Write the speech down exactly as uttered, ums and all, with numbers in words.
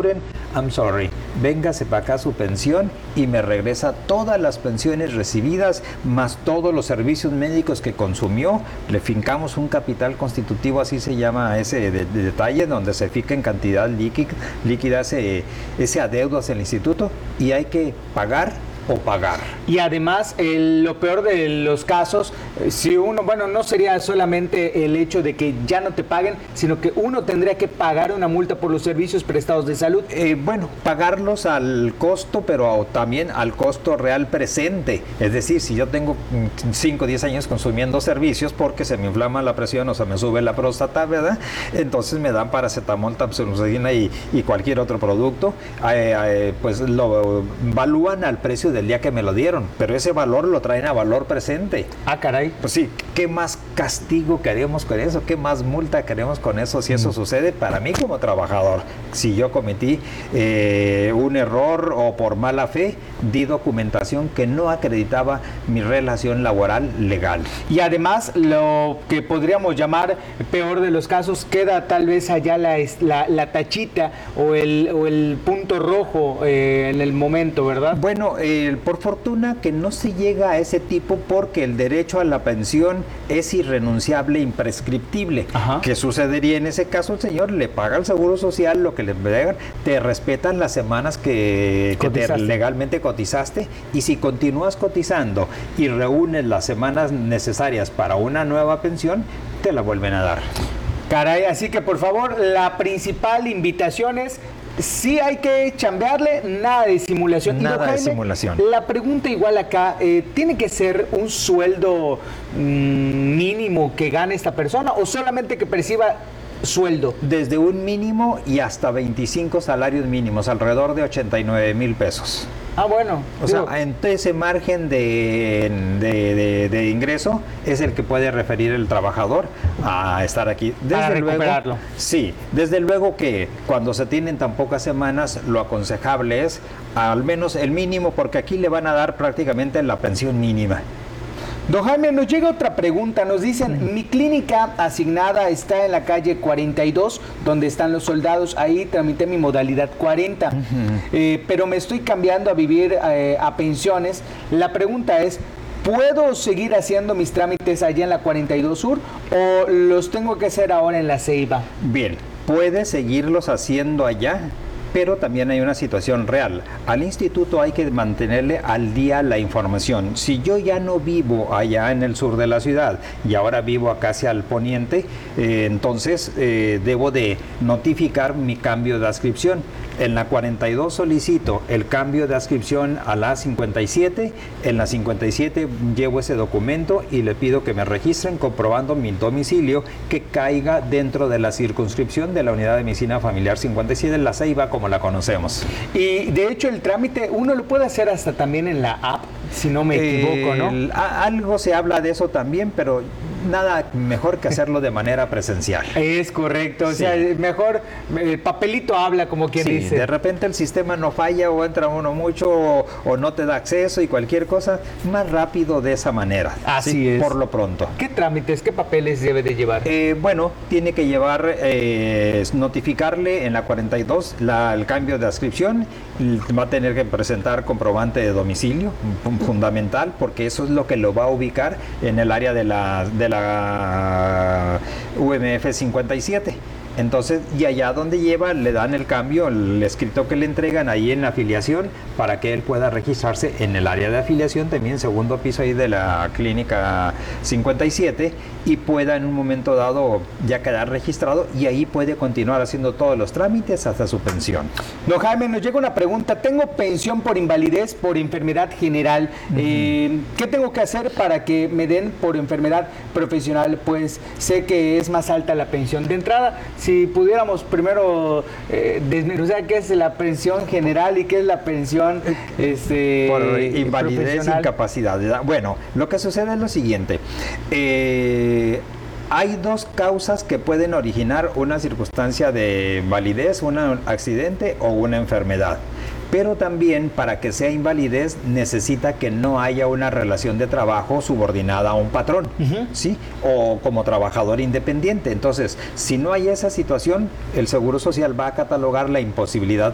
cubren, I'm sorry, véngase para acá su pensión y me regresa todas las pensiones recibidas, más todos los servicios médicos que consumió. Le fincamos un capital constitutivo, así se llama ese de, de detalle, donde se fija en cantidad líquida, líquida ese, ese adeudo hacia el instituto, y hay que pagar o pagar. Y además, el, lo peor de los casos, eh, si uno, bueno, no sería solamente el hecho de que ya no te paguen, sino que uno tendría que pagar una multa por los servicios prestados de salud. Eh, bueno, pagarlos al costo, pero también al costo real presente. Es decir, si yo tengo cinco o diez años consumiendo servicios porque se me inflama la presión o se me sube la próstata, ¿verdad? Entonces me dan paracetamol, tamsulosinina y, y cualquier otro producto, eh, eh, pues lo evalúan al precio del día que me lo dieron, pero ese valor lo traen a valor presente. Ah, caray. Pues sí, ¿qué más castigo queremos con eso? ¿Qué más multa queremos con eso si eso mm. sucede para mí como trabajador? Si yo cometí eh, un error o por mala fe di documentación que no acreditaba mi relación laboral legal. Y además, lo que podríamos llamar peor de los casos, queda tal vez allá la, la, la tachita o el, o el punto rojo eh, en el momento, ¿verdad? Bueno, eh, por fortuna que no se llega a ese tipo, porque el derecho a la pensión es irrenunciable, imprescriptible. Ajá. ¿Qué sucedería en ese caso? El señor le paga al Seguro Social lo que le pagan, te respetan las semanas que, que te legalmente cotizaste, y si continúas cotizando y reúnes las semanas necesarias para una nueva pensión, te la vuelven a dar. Caray, así que por favor, la principal invitación es: sí hay que chambearle, nada de simulación. Nada Jaime, de simulación. La pregunta igual acá, eh, ¿tiene que ser un sueldo mmm, mínimo que gane esta persona o solamente que perciba sueldo? Desde un mínimo y hasta veinticinco salarios mínimos, alrededor de ochenta y nueve mil pesos. Ah, bueno. O digo, sea, en ese margen de, de, de, de ingreso es el que puede referir el trabajador a estar aquí. Desde Para recuperarlo. Luego, sí, desde luego que cuando se tienen tan pocas semanas, lo aconsejable es al menos el mínimo, porque aquí le van a dar prácticamente la pensión mínima. Don Jaime, nos llega otra pregunta. Nos dicen, uh-huh. mi clínica asignada está en la calle cuarenta y dos, donde están los soldados. Ahí tramité mi modalidad cuarenta, uh-huh. eh, pero me estoy cambiando a vivir eh, a pensiones. La pregunta es, ¿puedo seguir haciendo mis trámites allá en la cuarenta y dos Sur o los tengo que hacer ahora en la Ceiba? Bien, puede seguirlos haciendo allá, pero también hay una situación real. Al instituto hay que mantenerle al día la información. Si yo ya no vivo allá en el sur de la ciudad y ahora vivo acá hacia el poniente, eh, entonces eh, debo de notificar mi cambio de adscripción. En la cuarenta y dos solicito el cambio de adscripción a la cincuenta y siete, en la cincuenta y siete llevo ese documento y le pido que me registren comprobando mi domicilio que caiga dentro de la circunscripción de la unidad de medicina familiar cincuenta y siete, la Ceiba como la conocemos. Y de hecho el trámite uno lo puede hacer hasta también en la app, si no me equivoco, ¿no? El, a, algo se habla de eso también, pero nada mejor que hacerlo de manera presencial. Es correcto, o sí. sea, mejor el papelito habla, como quien sí, dice. De repente el sistema no falla o entra uno mucho o, o no te da acceso y cualquier cosa, más rápido de esa manera. Así ¿sí? es. Por lo pronto. ¿Qué trámites, qué papeles debe de llevar? Eh, bueno, tiene que llevar, eh, notificarle en la cuarenta y dos la, el cambio de adscripción, va a tener que presentar comprobante de domicilio, fundamental, porque eso es lo que lo va a ubicar en el área de la, de la U M F cincuenta y siete. Entonces, y allá donde lleva, le dan el cambio, el escrito que le entregan ahí en la afiliación, para que él pueda registrarse en el área de afiliación, también segundo piso ahí de la clínica cincuenta y siete, y pueda en un momento dado ya quedar registrado, y ahí puede continuar haciendo todos los trámites hasta su pensión. Don Jaime, nos llega una pregunta. Tengo pensión por invalidez, por enfermedad general. Uh-huh. eh, ¿Qué tengo que hacer para que me den por enfermedad profesional? Pues sé que es más alta la pensión. De entrada, si pudiéramos primero eh, desmenuzar qué es la pensión general y qué es la pensión este, por invalidez, incapacidad. Bueno, lo que sucede es lo siguiente. Eh, hay dos causas que pueden originar una circunstancia de invalidez, un accidente o una enfermedad. Pero también, para que sea invalidez, necesita que no haya una relación de trabajo subordinada a un patrón, uh-huh. ¿sí? O como trabajador independiente. Entonces, si no hay esa situación, el Seguro Social va a catalogar la imposibilidad